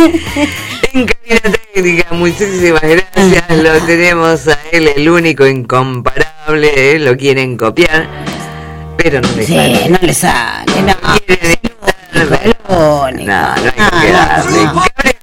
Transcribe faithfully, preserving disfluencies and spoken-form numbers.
En cabina técnica, muchísimas gracias. Lo tenemos a él, el único incomparable. ¿eh? Lo quieren copiar, pero no le sí, sale. no le sale. No, Quieren imitar, pero- no, no hay que quedarse.